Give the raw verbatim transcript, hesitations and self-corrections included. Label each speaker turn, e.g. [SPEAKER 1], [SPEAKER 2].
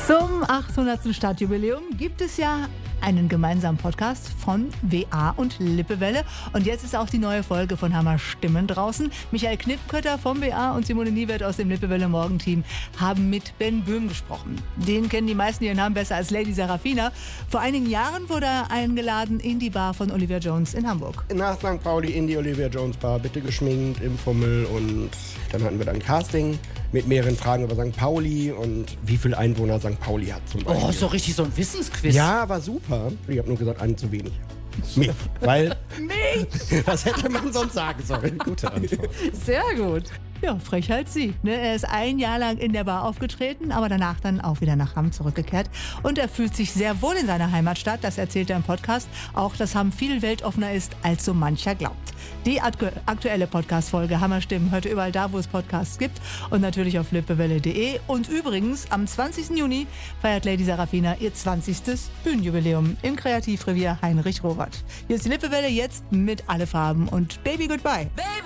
[SPEAKER 1] Zum achthundertsten Stadtjubiläum gibt es ja einen gemeinsamen Podcast von W A und Lippewelle. Und jetzt ist auch die neue Folge von Hammer Stimmen draußen. Michael Knipkötter vom W A und Simone Niewert aus dem Lippewelle Morgenteam haben mit Ben Böhm gesprochen. Den kennen die meisten ihren Namen besser als Lady Sarafina. Vor einigen Jahren wurde er eingeladen in die Bar von Olivia Jones in Hamburg.
[SPEAKER 2] Nach Sankt Pauli in die Olivia Jones Bar, bitte geschminkt, im Fummel, und dann hatten wir dann Casting mit mehreren Fragen über Sankt Pauli und wie viele Einwohner Sankt Pauli hat zum Beispiel.
[SPEAKER 3] Oh, so richtig so ein Wissensquiz.
[SPEAKER 2] Ja, war super. Ich habe nur gesagt, einen zu wenig. Mich, weil... Mich? Was hätte man sonst sagen sollen? Gute Antwort.
[SPEAKER 1] Sehr gut. Ja, Frechheit siegt. Ne? Er ist ein Jahr lang in der Bar aufgetreten, aber danach dann auch wieder nach Hamm zurückgekehrt. Und er fühlt sich sehr wohl in seiner Heimatstadt, das erzählt er im Podcast. Auch, dass Hamm viel weltoffener ist, als so mancher glaubt. Die aktuelle Podcast-Folge Hammerstimmen hört ihr überall da, wo es Podcasts gibt, und natürlich auf lippewelle punkt de. Und übrigens, am zwanzigsten Juni feiert Lady Sarafina ihr zwanzigstes Bühnenjubiläum im Kreativrevier Heinrich Rowohlt. Hier ist die Lippewelle jetzt mit Alle Farben und Baby Goodbye. Baby!